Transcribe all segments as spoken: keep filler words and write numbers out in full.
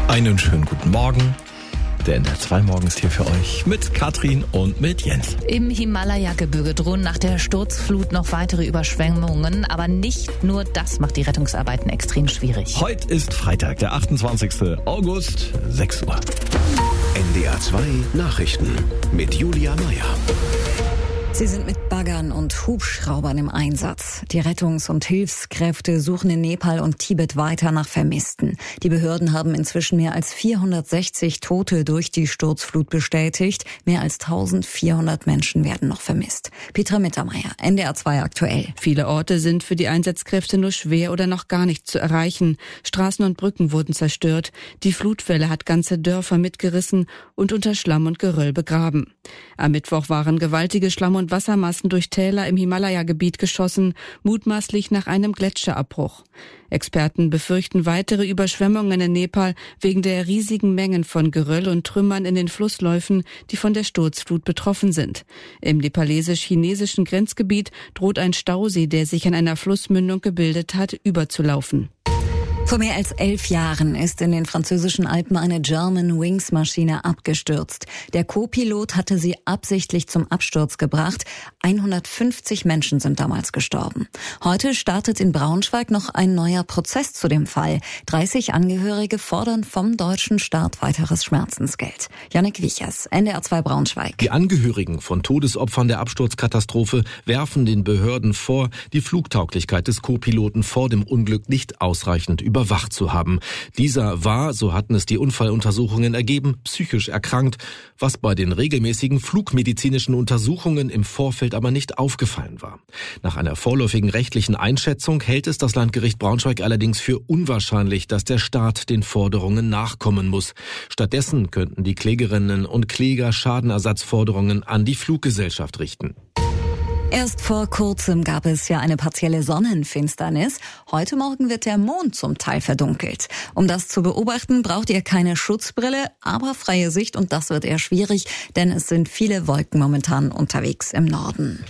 Einen schönen guten Morgen. Der N D R zwei Morgen ist hier für euch mit Katrin und mit Jens. Im Himalaya-Gebirge drohen nach der Sturzflut noch weitere Überschwemmungen. Aber nicht nur das macht die Rettungsarbeiten extrem schwierig. Heute ist Freitag, der achtundzwanzigsten August, sechs Uhr. N D R zwei Nachrichten mit Julia Meyer. Sie sind mit Baggern und Hubschraubern im Einsatz. Die Rettungs- und Hilfskräfte suchen in Nepal und Tibet weiter nach Vermissten. Die Behörden haben inzwischen mehr als vierhundertsechzig Tote durch die Sturzflut bestätigt. Mehr als eintausendvierhundert Menschen werden noch vermisst. Petra Mittermeier, N D R zwei aktuell. Viele Orte sind für die Einsatzkräfte nur schwer oder noch gar nicht zu erreichen. Straßen und Brücken wurden zerstört. Die Flutwelle hat ganze Dörfer mitgerissen und unter Schlamm und Geröll begraben. Am Mittwoch waren gewaltige Schlamm- und Wassermassen durch Täler im Himalaya-Gebiet geschossen, mutmaßlich nach einem Gletscherabbruch. Experten befürchten weitere Überschwemmungen in Nepal wegen der riesigen Mengen von Geröll und Trümmern in den Flussläufen, die von der Sturzflut betroffen sind. Im nepalesisch-chinesischen Grenzgebiet droht ein Stausee, der sich an einer Flussmündung gebildet hat, überzulaufen. Vor mehr als elf Jahren ist in den französischen Alpen eine Germanwings-Maschine abgestürzt. Der Co-Pilot hatte sie absichtlich zum Absturz gebracht. hundertfünfzig Menschen sind damals gestorben. Heute startet in Braunschweig noch ein neuer Prozess zu dem Fall. dreißig Angehörige fordern vom deutschen Staat weiteres Schmerzensgeld. Jannik Wichers, N D R zwei Braunschweig. Die Angehörigen von Todesopfern der Absturzkatastrophe werfen den Behörden vor, die Flugtauglichkeit des Co-Piloten vor dem Unglück nicht ausreichend über überwacht zu haben. Dieser war, so hatten es die Unfalluntersuchungen ergeben, psychisch erkrankt, was bei den regelmäßigen flugmedizinischen Untersuchungen im Vorfeld aber nicht aufgefallen war. Nach einer vorläufigen rechtlichen Einschätzung hält es das Landgericht Braunschweig allerdings für unwahrscheinlich, dass der Staat den Forderungen nachkommen muss. Stattdessen könnten die Klägerinnen und Kläger Schadenersatzforderungen an die Fluggesellschaft richten. Erst vor kurzem gab es ja eine partielle Sonnenfinsternis. Heute Morgen wird der Mond zum Teil verdunkelt. Um das zu beobachten, braucht ihr keine Schutzbrille, aber freie Sicht, und das wird eher schwierig, denn es sind viele Wolken momentan unterwegs im Norden.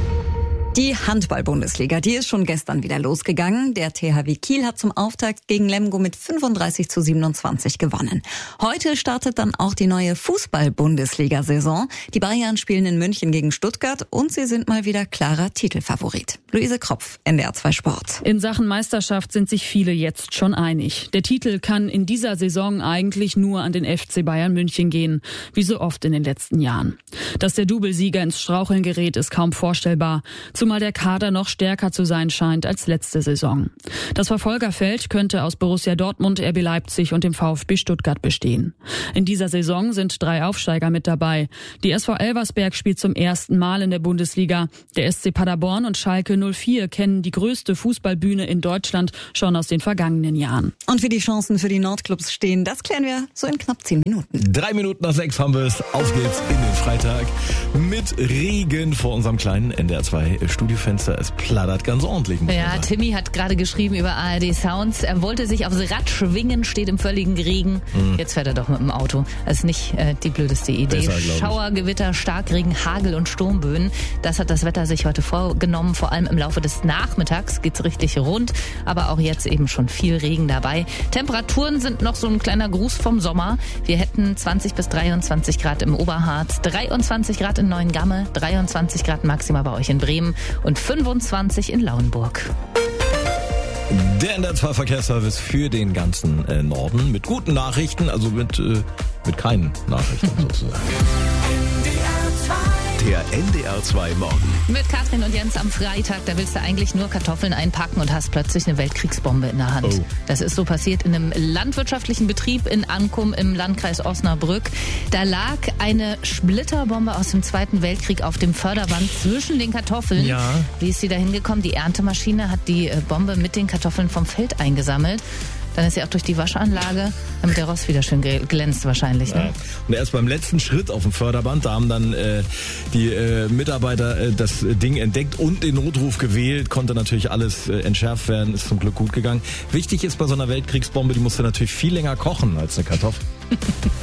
Die Handball-Bundesliga, die ist schon gestern wieder losgegangen. Der T H W Kiel hat zum Auftakt gegen Lemgo mit fünfunddreißig zu siebenundzwanzig gewonnen. Heute startet dann auch die neue Fußball-Bundesliga-Saison. Die Bayern spielen in München gegen Stuttgart und sie sind mal wieder klarer Titelfavorit. Luise Kropf, N D R zwei Sport. In Sachen Meisterschaft sind sich viele jetzt schon einig. Der Titel kann in dieser Saison eigentlich nur an den F C Bayern München gehen, wie so oft in den letzten Jahren. Dass der Doublesieger ins Straucheln gerät, ist kaum vorstellbar. Zumal der Kader noch stärker zu sein scheint als letzte Saison. Das Verfolgerfeld könnte aus Borussia Dortmund, R B Leipzig und dem VfB Stuttgart bestehen. In dieser Saison sind drei Aufsteiger mit dabei. Die S V Elversberg spielt zum ersten Mal in der Bundesliga. Der S C Paderborn und Schalke null vier kennen die größte Fußballbühne in Deutschland schon aus den vergangenen Jahren. Und wie die Chancen für die Nordclubs stehen, das klären wir so in knapp zehn Minuten. Drei Minuten nach sechs haben wir es. Auf geht's in den Freitag mit Regen vor unserem kleinen N D R zwei Studiofenster. Es plattert ganz ordentlich. Ja, Timmy hat gerade geschrieben über A R D Sounds. Er wollte sich aufs Rad schwingen, steht im völligen Regen. Mhm. Jetzt fährt er doch mit dem Auto. Das ist nicht äh, die blödeste Idee. Besser, Schauer, Gewitter, Starkregen, Hagel und Sturmböen. Das hat das Wetter sich heute vorgenommen. Vor allem im Laufe des Nachmittags geht's richtig rund. Aber auch jetzt eben schon viel Regen dabei. Temperaturen sind noch so ein kleiner Gruß vom Sommer. Wir hätten zwanzig bis dreiundzwanzig Grad im Oberharz, dreiundzwanzig Grad in Neuengamme, dreiundzwanzig Grad maximal bei euch in Bremen und fünfundzwanzig in Lauenburg. Der N D R zwei Verkehrsservice für den ganzen äh, Norden mit guten Nachrichten, also mit, äh, mit keinen Nachrichten sozusagen. Der N D R zwei Morgen. Mit Katrin und Jens am Freitag, da willst du eigentlich nur Kartoffeln einpacken und hast plötzlich eine Weltkriegsbombe in der Hand. Oh. Das ist so passiert in einem landwirtschaftlichen Betrieb in Ankum im Landkreis Osnabrück. Da lag eine Splitterbombe aus dem Zweiten Weltkrieg auf dem Förderband zwischen den Kartoffeln. Ja. Wie ist sie da hingekommen? Die Erntemaschine hat die Bombe mit den Kartoffeln vom Feld eingesammelt. Dann ist sie auch durch die Waschanlage, damit der Rost wieder schön glänzt wahrscheinlich. Ne? Ja. Und erst beim letzten Schritt auf dem Förderband, da haben dann äh, die äh, Mitarbeiter äh, das Ding entdeckt und den Notruf gewählt, konnte natürlich alles äh, entschärft werden, ist zum Glück gut gegangen. Wichtig ist bei so einer Weltkriegsbombe, die musste natürlich viel länger kochen als eine Kartoffel.